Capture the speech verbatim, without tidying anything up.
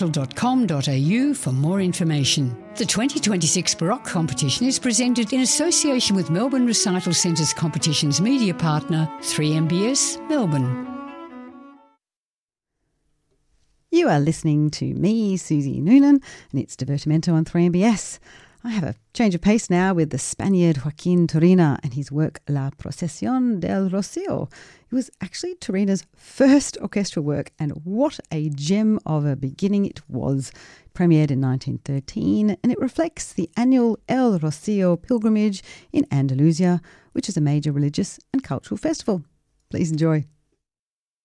dot com dot a u for more information. The twenty twenty-six Baroque competition is presented in association with Melbourne Recital Centre's competition's media partner, three M B S Melbourne. You are listening to me, Susie Noonan, and it's Divertimento on three M B S. I have a change of pace now with the Spaniard Joaquin Turina and his work La Procesión del Rocío. It was actually Turina's first orchestral work, and what a gem of a beginning it was. It premiered in nineteen thirteen, and it reflects the annual El Rocío pilgrimage in Andalusia, which is a major religious and cultural festival. Please enjoy.